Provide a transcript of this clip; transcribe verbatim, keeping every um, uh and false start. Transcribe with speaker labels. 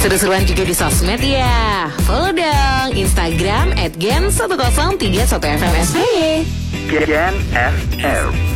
Speaker 1: Seru-seruan juga di sosmed ya. Follow dong Instagram at gen satu nol tiga satu F M S B.
Speaker 2: Gen F M.